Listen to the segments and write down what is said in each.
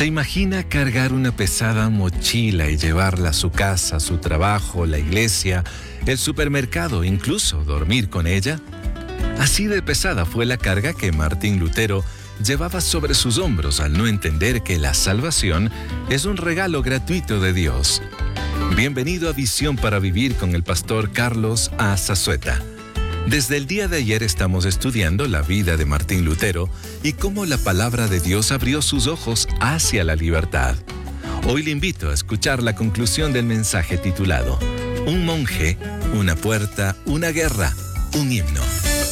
¿Se imagina cargar una pesada mochila y llevarla a su casa, su trabajo, la iglesia, el supermercado, incluso dormir con ella? Así de pesada fue la carga que Martín Lutero llevaba sobre sus hombros al no entender que la salvación es un regalo gratuito de Dios. Bienvenido a Visión para Vivir con el pastor Carlos A. Zazueta. Desde el día de ayer estamos estudiando la vida de Martín Lutero y cómo la palabra de Dios abrió sus ojos hacia la libertad. Hoy le invito a escuchar la conclusión del mensaje titulado Un monje, una puerta, una guerra, un himno.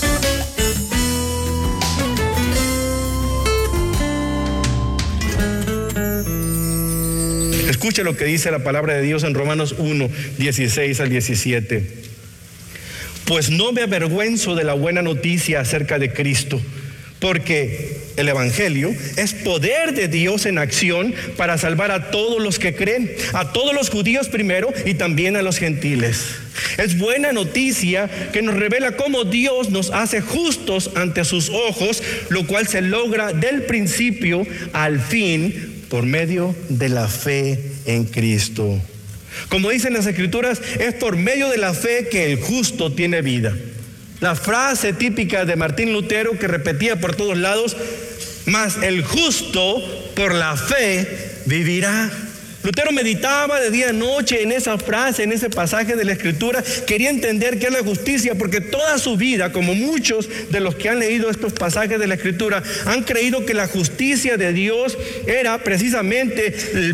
Escuche lo que dice la palabra de Dios en Romanos 1, 16 al 17. Pues no me avergüenzo de la buena noticia acerca de Cristo, porque el Evangelio es poder de Dios en acción para salvar a todos los que creen, a todos los judíos primero y también a los gentiles. Es buena noticia que nos revela cómo Dios nos hace justos ante sus ojos, lo cual se logra del principio al fin por medio de la fe en Cristo. Como dicen las Escrituras, es por medio de la fe que el justo tiene vida. La frase típica de Martín Lutero que repetía por todos lados, mas el justo por la fe vivirá. Lutero meditaba de día y noche en esa frase, en ese pasaje de la Escritura. Quería entender qué es la justicia, porque toda su vida, como muchos de los que han leído estos pasajes de la Escritura, han creído que la justicia de Dios era precisamente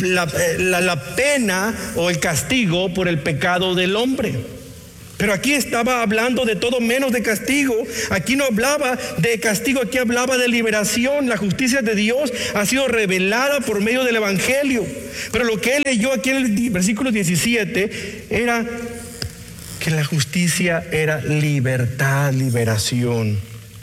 la pena o el castigo por el pecado del hombre. Pero aquí estaba hablando de todo menos de castigo. Aquí no hablaba de castigo, aquí hablaba de liberación. La justicia de Dios ha sido revelada por medio del Evangelio. Pero lo que él leyó aquí en el versículo 17 era que la justicia era libertad, liberación.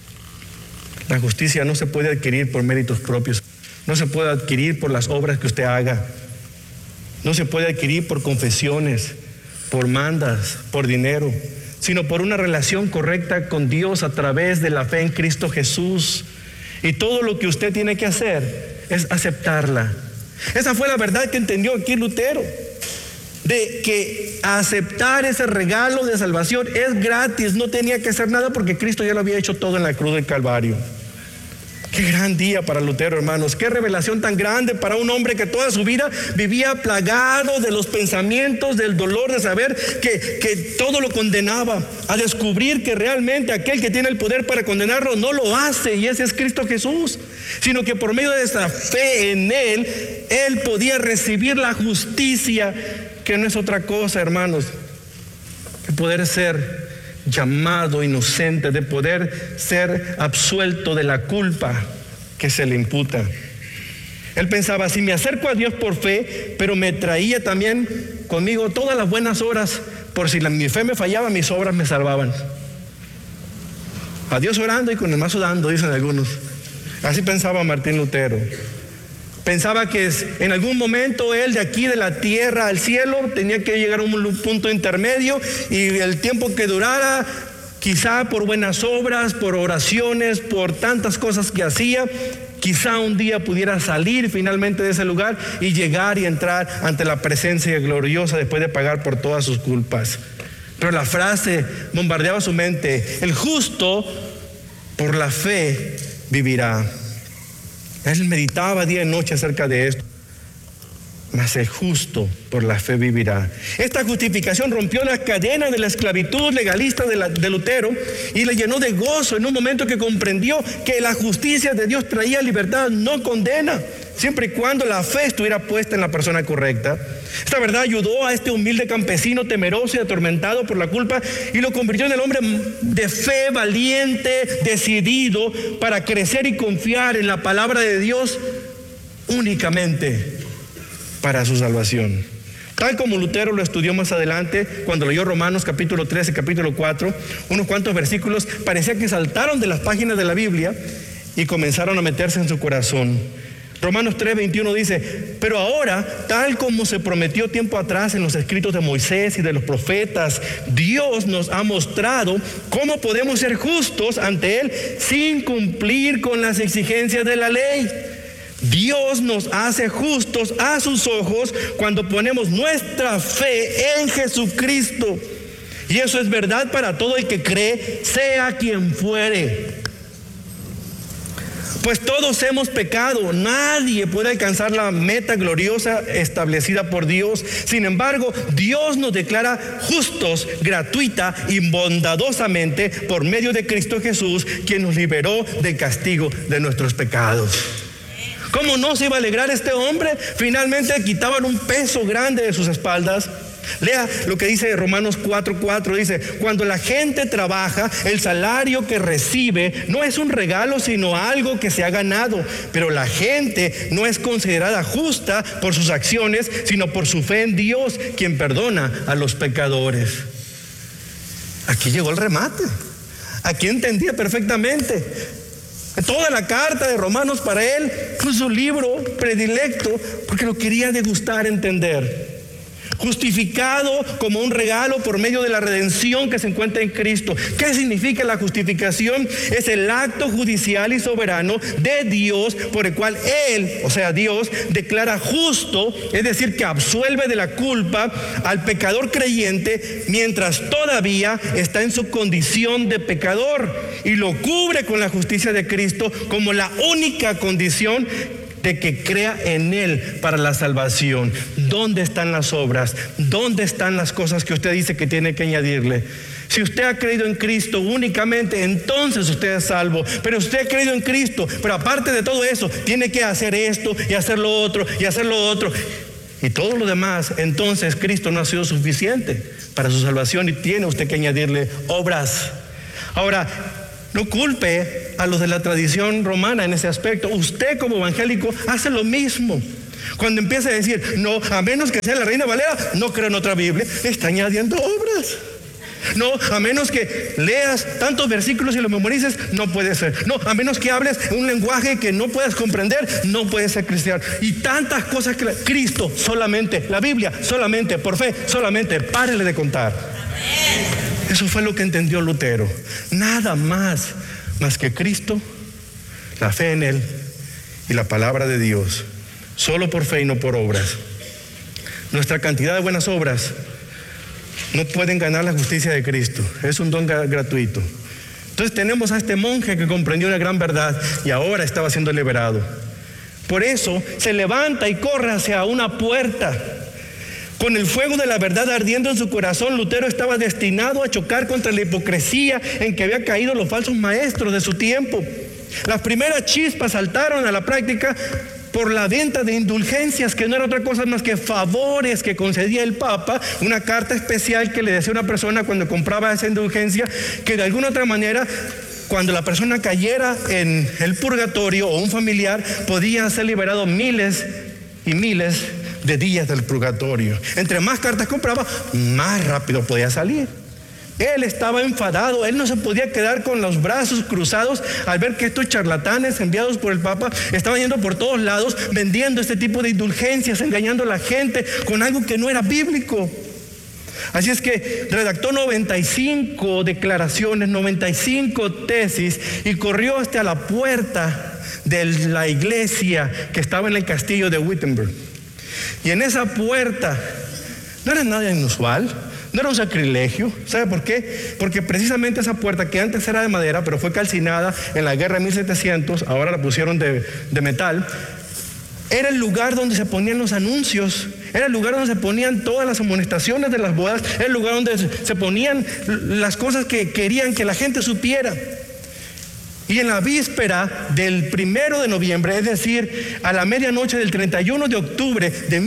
La justicia no se puede adquirir por méritos propios. No se puede adquirir por las obras que usted haga. No se puede adquirir por confesiones, por mandas, por dinero, sino por una relación correcta con Dios a través de la fe en Cristo Jesús. Y todo lo que usted tiene que hacer es aceptarla. Esa fue la verdad que entendió aquí Lutero, de que aceptar ese regalo de salvación es gratis, no tenía que hacer nada porque Cristo ya lo había hecho todo en la cruz del Calvario. Qué gran día para Lutero, hermanos. Qué revelación tan grande para un hombre que toda su vida vivía plagado de los pensamientos, del dolor de saber que todo lo condenaba. A descubrir que realmente aquel que tiene el poder para condenarlo no lo hace, y ese es Cristo Jesús. Sino que por medio de esa fe en Él, Él podía recibir la justicia, que no es otra cosa, hermanos, que poder ser llamado inocente, de poder ser absuelto de la culpa que se le imputa. Él pensaba, si me acerco a Dios por fe, pero me traía también conmigo todas las buenas obras, por si mi fe me fallaba, mis obras me salvaban. A Dios orando y con el mazo dando, dicen algunos. Así pensaba Martín Lutero. Pensaba que en algún momento él, de aquí de la tierra al cielo, tenía que llegar a un punto intermedio, y el tiempo que durara, quizá por buenas obras, por oraciones, por tantas cosas que hacía, quizá un día pudiera salir finalmente de ese lugar y llegar y entrar ante la presencia gloriosa después de pagar por todas sus culpas. Pero la frase bombardeaba su mente: el justo por la fe vivirá. Él meditaba día y noche acerca de esto. Mas el justo por la fe vivirá. Esta justificación rompió las cadenas de la esclavitud legalista de Lutero y le llenó de gozo en un momento que comprendió que la justicia de Dios traía libertad, no condena, siempre y cuando la fe estuviera puesta en la persona correcta. Esta verdad ayudó a este humilde campesino temeroso y atormentado por la culpa, y lo convirtió en el hombre de fe, valiente, decidido para crecer y confiar en la palabra de Dios únicamente para su salvación. Tal como Lutero lo estudió más adelante, cuando leyó Romanos capítulo 13, capítulo 4, unos cuantos versículos parecía que saltaron de las páginas de la Biblia y comenzaron a meterse en su corazón. Romanos 3:21 dice: pero ahora, tal como se prometió tiempo atrás en los escritos de Moisés y de los profetas, Dios nos ha mostrado cómo podemos ser justos ante Él sin cumplir con las exigencias de la ley. Dios nos hace justos a sus ojos cuando ponemos nuestra fe en Jesucristo. Y eso es verdad para todo el que cree, sea quien fuere. Pues todos hemos pecado, nadie puede alcanzar la meta gloriosa establecida por Dios. Sin embargo, Dios nos declara justos gratuita y bondadosamente por medio de Cristo Jesús, quien nos liberó del castigo de nuestros pecados. ¿Cómo no se iba a alegrar este hombre? Finalmente quitaban un peso grande de sus espaldas. Lea lo que dice Romanos 4:4, dice: cuando la gente trabaja, el salario que recibe no es un regalo, sino algo que se ha ganado. Pero la gente no es considerada justa por sus acciones, sino por su fe en Dios, quien perdona a los pecadores. Aquí llegó el remate. Aquí entendía perfectamente. Toda la carta de Romanos para él fue su libro predilecto, porque lo quería degustar, entender. Justificado como un regalo por medio de la redención que se encuentra en Cristo. ¿Qué significa la justificación? Es el acto judicial y soberano de Dios por el cual Él, o sea Dios, declara justo, es decir, que absuelve de la culpa al pecador creyente mientras todavía está en su condición de pecador, y lo cubre con la justicia de Cristo como la única condición de que crea en Él para la salvación. ¿Dónde están las obras? ¿Dónde están las cosas que usted dice que tiene que añadirle? Si usted ha creído en Cristo únicamente, entonces usted es salvo. Pero usted ha creído en Cristo, pero aparte de todo eso, tiene que hacer esto y hacer lo otro y hacer lo otro y todo lo demás. Entonces Cristo no ha sido suficiente para su salvación y tiene usted que añadirle obras. Ahora, no culpe a los de la tradición romana en ese aspecto. Usted como evangélico hace lo mismo. Cuando empieza a decir, no, a menos que sea la Reina Valera, no creo en otra Biblia, está añadiendo obras. No, a menos que leas tantos versículos y los memorices, no puede ser. No, a menos que hables un lenguaje que no puedas comprender, no puedes ser cristiano. Y tantas cosas que Cristo solamente, la Biblia solamente, por fe solamente, párele de contar. Eso fue lo que entendió Lutero. Nada más que Cristo, la fe en Él y la palabra de Dios. Solo por fe y no por obras. Nuestra cantidad de buenas obras no pueden ganar la justicia de Cristo. Es un don gratuito. Entonces tenemos a este monje que comprendió una gran verdad y ahora estaba siendo liberado. Por eso se levanta y corre hacia una puerta. Con el fuego de la verdad ardiendo en su corazón, Lutero estaba destinado a chocar contra la hipocresía en que había caído los falsos maestros de su tiempo. Las primeras chispas saltaron a la práctica por la venta de indulgencias, que no era otra cosa más que favores que concedía el Papa, una carta especial que le decía a una persona cuando compraba esa indulgencia, que de alguna otra manera, cuando la persona cayera en el purgatorio o un familiar, podía ser liberado miles y miles de días del purgatorio. Entre más cartas compraba, más rápido podía salir. Él estaba enfadado, él no se podía quedar con los brazos cruzados al ver que estos charlatanes enviados por el Papa estaban yendo por todos lados vendiendo este tipo de indulgencias, engañando a la gente con algo que no era bíblico. Así es que redactó 95 declaraciones, 95 tesis y corrió hasta la puerta de la iglesia que estaba en el castillo de Wittenberg. Y en esa puerta no era nada inusual, no era un sacrilegio. ¿Sabe por qué? Porque precisamente esa puerta, que antes era de madera, pero fue calcinada en la guerra de 1700, ahora la pusieron de metal, era el lugar donde se ponían los anuncios, era el lugar donde se ponían todas las amonestaciones de las bodas, era el lugar donde se ponían las cosas que querían que la gente supiera. Y en la víspera del 1 de noviembre, es decir, a la medianoche del 31 de octubre de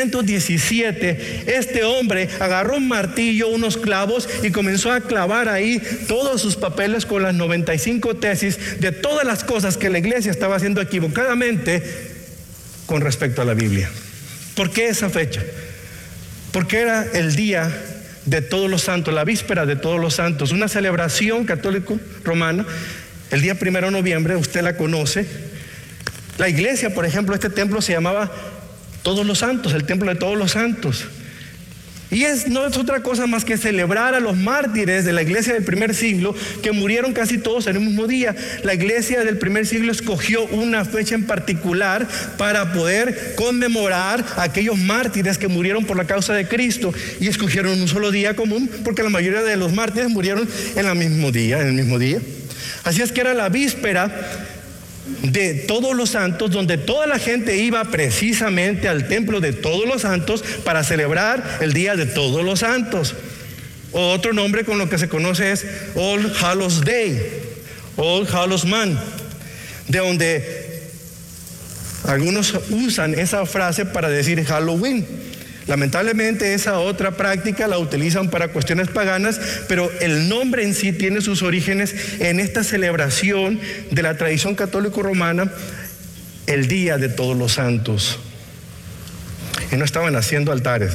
1517, este hombre agarró un martillo, unos clavos y comenzó a clavar ahí todos sus papeles con las 95 tesis de todas las cosas que la iglesia estaba haciendo equivocadamente con respecto a la Biblia. ¿Por qué esa fecha? Porque era el día de Todos los Santos, la víspera de Todos los Santos, una celebración católico romana. El día 1 de noviembre, usted la conoce. La iglesia, por ejemplo, este templo se llamaba Todos los Santos, el templo de Todos los Santos. Y no es otra cosa más que celebrar a los mártires de la iglesia del primer siglo que murieron casi todos en el mismo día. La iglesia del primer siglo escogió una fecha en particular para poder conmemorar a aquellos mártires que murieron por la causa de Cristo, y escogieron un solo día común porque la mayoría de los mártires murieron en el mismo día. Así es que era la víspera de Todos los Santos, donde toda la gente iba precisamente al templo de Todos los Santos para celebrar el día de Todos los Santos. Otro nombre con lo que se conoce es All Hallows Day, All Hallows Man, de donde algunos usan esa frase para decir Halloween. Lamentablemente esa otra práctica la utilizan para cuestiones paganas, pero el nombre en sí tiene sus orígenes en esta celebración de la tradición católico-romana, el Día de Todos los Santos. Y no estaban haciendo altares,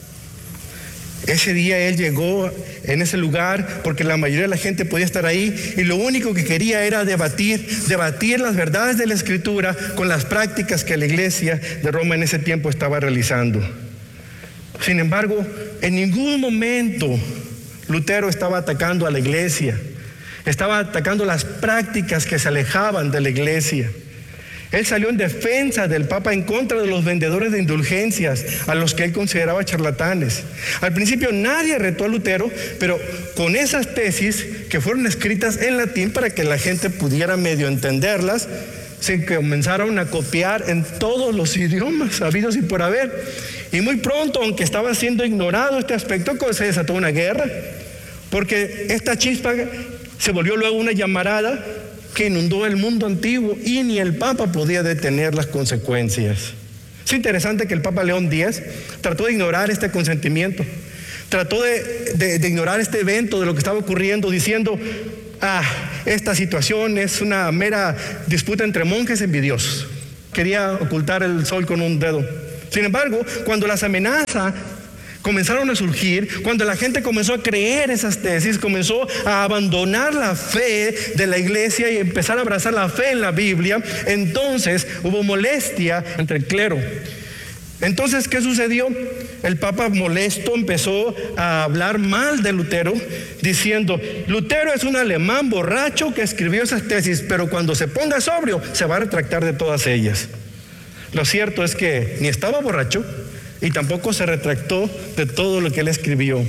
Ese día él llegó en ese lugar porque la mayoría de la gente podía estar ahí, y lo único que quería era debatir las verdades de la Escritura con las prácticas que la iglesia de Roma en ese tiempo estaba realizando. Sin embargo, en ningún momento Lutero estaba atacando a la iglesia, estaba atacando las prácticas que se alejaban de la iglesia. Él salió en defensa del Papa en contra de los vendedores de indulgencias, a los que él consideraba charlatanes. Al principio nadie retó a Lutero, pero con esas tesis que fueron escritas en latín para que la gente pudiera medio entenderlas, se comenzaron a copiar en todos los idiomas habidos y por haber. Y muy pronto, aunque estaba siendo ignorado este aspecto, se desató una guerra, porque esta chispa se volvió luego una llamarada que inundó el mundo antiguo, y ni el Papa podía detener las consecuencias. Es interesante que el Papa León X trató de ignorar este consentimiento, trató de ignorar este evento de lo que estaba ocurriendo, diciendo: esta situación es una mera disputa entre monjes envidiosos. Quería ocultar el sol con un dedo. Sin embargo, cuando las amenazas comenzaron a surgir, cuando la gente comenzó a creer esas tesis, comenzó a abandonar la fe de la iglesia y empezar a abrazar la fe en la Biblia, entonces hubo molestia entre el clero. Entonces, ¿qué sucedió? El Papa, molesto, empezó a hablar mal de Lutero, diciendo: Lutero es un alemán borracho que escribió esas tesis, pero cuando se ponga sobrio se va a retractar de todas ellas. Lo cierto es que ni estaba borracho y tampoco se retractó de todo lo que él escribió.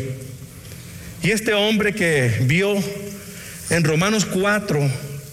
Y este hombre que vio en Romanos 4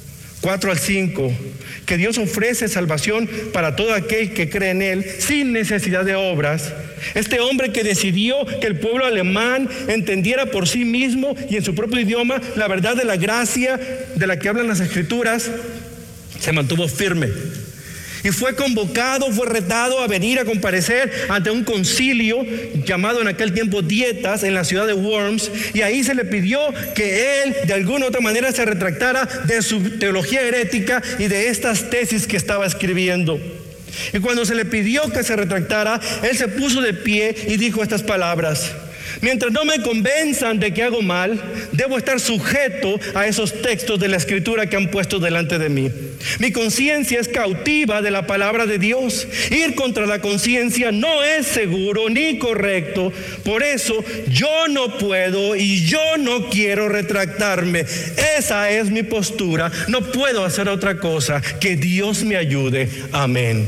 al 5, que Dios ofrece salvación para todo aquel que cree en él sin necesidad de obras, este hombre que decidió que el pueblo alemán entendiera por sí mismo y en su propio idioma la verdad de la gracia de la que hablan las Escrituras, se mantuvo firme. Y fue convocado, fue retado a venir a comparecer ante un concilio llamado en aquel tiempo Dietas, en la ciudad de Worms, y ahí se le pidió que él de alguna u otra manera se retractara de su teología herética y de estas tesis que estaba escribiendo. Y cuando se le pidió que se retractara, él se puso de pie y dijo estas palabras: mientras no me convenzan de que hago mal, debo estar sujeto a esos textos de la Escritura que han puesto delante de mí. Mi conciencia es cautiva de la palabra de Dios. Ir contra la conciencia no es seguro ni correcto. Por eso yo no puedo y yo no quiero retractarme. Esa es mi postura. No puedo hacer otra cosa. Que Dios me ayude. Amén.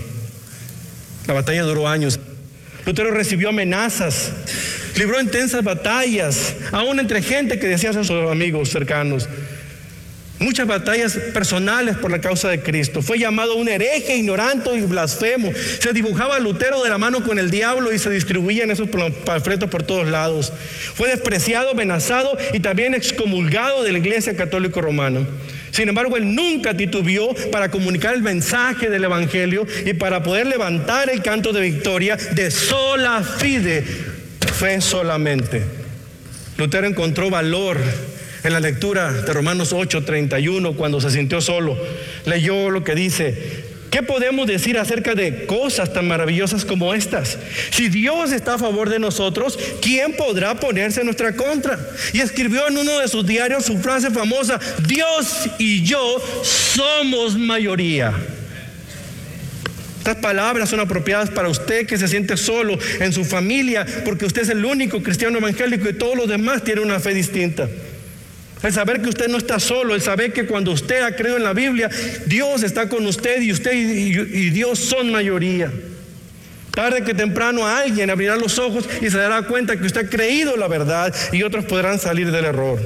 La batalla duró años. Lutero recibió amenazas, libró intensas batallas, aún entre gente que decía ser sus amigos cercanos. Muchas batallas personales por la causa de Cristo. Fue llamado un hereje, ignorante y blasfemo. Se dibujaba a Lutero de la mano con el diablo y se distribuían esos panfletos por todos lados. Fue despreciado, amenazado y también excomulgado de la Iglesia Católica Romana. Sin embargo, él nunca titubeó para comunicar el mensaje del Evangelio y para poder levantar el canto de victoria de sola fide, fe solamente. Lutero encontró valor en la lectura de Romanos 8:31 cuando se sintió solo. Leyó lo que dice: ¿qué podemos decir acerca de cosas tan maravillosas como estas? Si Dios está a favor de nosotros, ¿quién podrá ponerse en nuestra contra? Y escribió en uno de sus diarios su frase famosa: Dios y yo somos mayoría. Estas palabras son apropiadas para usted que se siente solo en su familia, porque usted es el único cristiano evangélico y todos los demás tienen una fe distinta. El saber que usted no está solo, el saber que cuando usted ha creído en la Biblia, Dios está con usted y usted y Dios son mayoría. Tarde que temprano alguien abrirá los ojos y se dará cuenta que usted ha creído la verdad y otros podrán salir del error.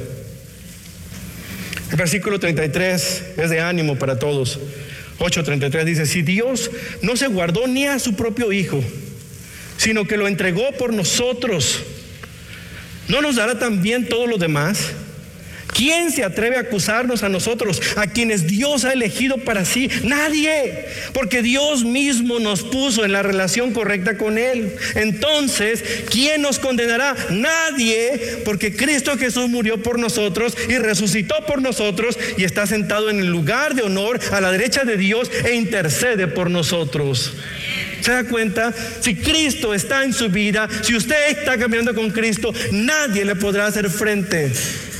El versículo 33 es de ánimo para todos. 8:33 dice: si Dios no se guardó ni a su propio Hijo, sino que lo entregó por nosotros, ¿no nos dará también todo lo demás? ¿Quién se atreve a acusarnos a nosotros, a quienes Dios ha elegido para sí? Nadie, porque Dios mismo nos puso en la relación correcta con Él. Entonces, ¿quién nos condenará? Nadie, porque Cristo Jesús murió por nosotros y resucitó por nosotros y está sentado en el lugar de honor a la derecha de Dios e intercede por nosotros. ¿Se da cuenta? Si Cristo está en su vida, si usted está caminando con Cristo, nadie le podrá hacer frente.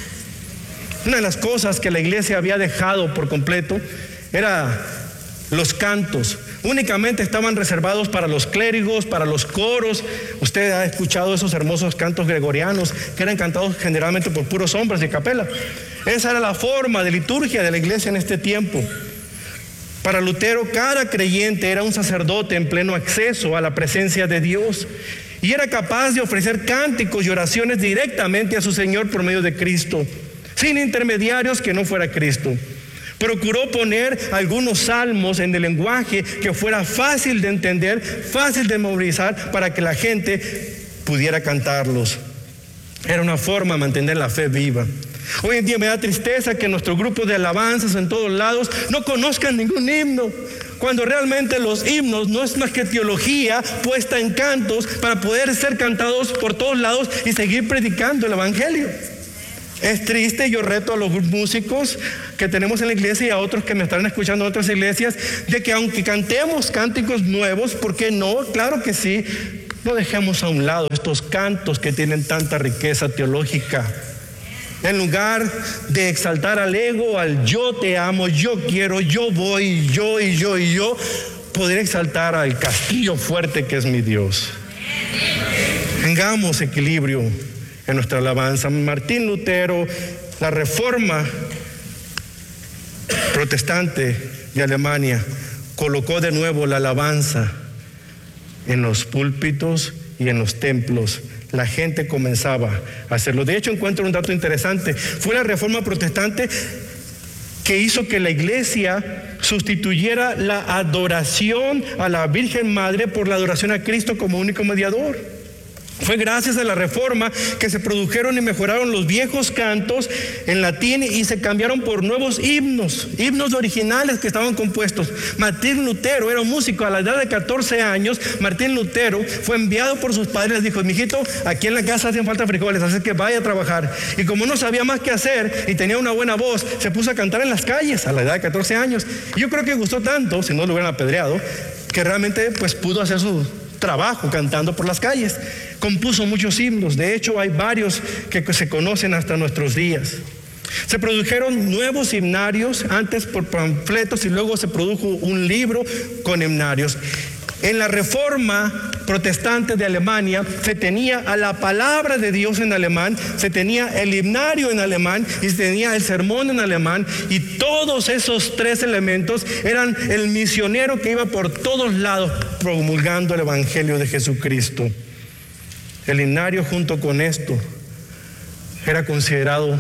Una de las cosas que la iglesia había dejado por completo era los cantos. Únicamente estaban reservados para los clérigos, para los coros. Usted ha escuchado esos hermosos cantos gregorianos que eran cantados generalmente por puros hombres de capela. Esa era la forma de liturgia de la iglesia en este tiempo. Para Lutero, cada creyente era un sacerdote en pleno acceso a la presencia de Dios y era capaz de ofrecer cánticos y oraciones directamente a su Señor por medio de Cristo, sin intermediarios que no fuera Cristo. Procuró poner algunos salmos en el lenguaje que fuera fácil de entender, fácil de memorizar, para que la gente pudiera cantarlos. Era una forma de mantener la fe viva. Hoy en día me da tristeza que nuestro grupo de alabanzas en todos lados no conozcan ningún himno, cuando realmente los himnos no es más que teología puesta en cantos para poder ser cantados por todos lados y seguir predicando el evangelio. Es triste, yo reto a los músicos que tenemos en la iglesia y a otros que me están escuchando en otras iglesias, de que aunque cantemos cánticos nuevos, ¿por qué no? Claro que sí, no dejemos a un lado estos cantos que tienen tanta riqueza teológica. En lugar de exaltar al ego, al yo te amo, yo quiero, yo voy, yo y yo y yo, poder exaltar al castillo fuerte que es mi Dios. Tengamos equilibrio en nuestra alabanza. Martín Lutero, la reforma protestante de Alemania, colocó de nuevo la alabanza en los púlpitos y en los templos. La gente comenzaba a hacerlo. De hecho, encuentro un dato interesante. Fue la reforma protestante que hizo que la iglesia sustituyera la adoración a la Virgen Madre por la adoración a Cristo como único mediador. Fue gracias a la reforma que se produjeron y mejoraron los viejos cantos en latín y se cambiaron por nuevos himnos originales que estaban compuestos. Martín Lutero era un músico. A la edad de 14 años, Martín Lutero fue enviado por sus padres. Les dijo: mijito, aquí en la casa hacen falta frijoles, así que vaya a trabajar. Y como no sabía más qué hacer y tenía una buena voz, se puso a cantar en las calles a la edad de 14 años. Y yo creo que gustó tanto, si no lo hubieran apedreado, que realmente pues pudo hacer su trabajo cantando por las calles. Compuso muchos himnos. De hecho, hay varios que se conocen hasta nuestros días. Se produjeron nuevos himnarios, antes por panfletos, y luego se produjo un libro con himnarios. En la reforma protestante de Alemania se tenía a la palabra de Dios en alemán, se tenía el himnario en alemán y se tenía el sermón en alemán, y todos esos tres elementos eran el misionero que iba por todos lados promulgando el evangelio de Jesucristo. El himnario junto con esto era considerado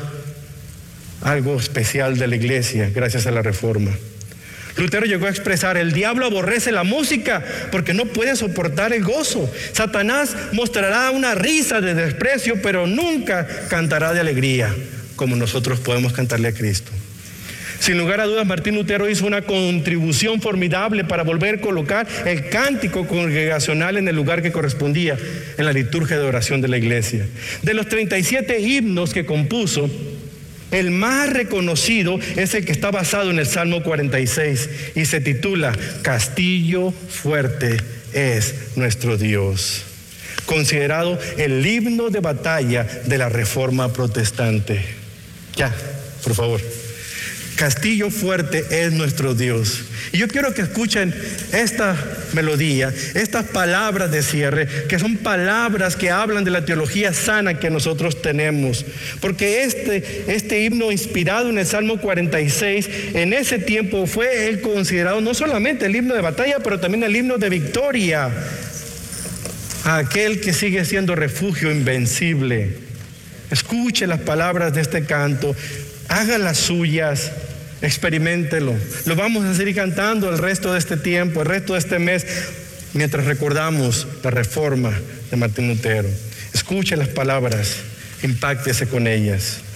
algo especial de la iglesia gracias a la reforma. Lutero llegó a expresar: el diablo aborrece la música porque no puede soportar el gozo. Satanás mostrará una risa de desprecio, pero nunca cantará de alegría como nosotros podemos cantarle a Cristo. Sin lugar a dudas, Martín Lutero hizo una contribución formidable para volver a colocar el cántico congregacional en el lugar que correspondía en la liturgia de oración de la iglesia. De los 37 himnos que compuso, el más reconocido es el que está basado en el Salmo 46 y se titula Castillo fuerte es nuestro Dios, considerado el himno de batalla de la reforma protestante. Ya, por favor. Castillo fuerte es nuestro Dios. Y yo quiero que escuchen esta melodía, estas palabras de cierre, que son palabras que hablan de la teología sana que nosotros tenemos. Porque este himno inspirado en el Salmo 46, en ese tiempo fue él considerado no solamente el himno de batalla, pero también el himno de victoria. A aquel que sigue siendo refugio invencible. Escuche las palabras de este canto, haga las suyas. Experiméntelo. Lo vamos a seguir cantando el resto de este tiempo, el resto de este mes, mientras recordamos la reforma de Martín Lutero. Escuche las palabras, impáctese con ellas.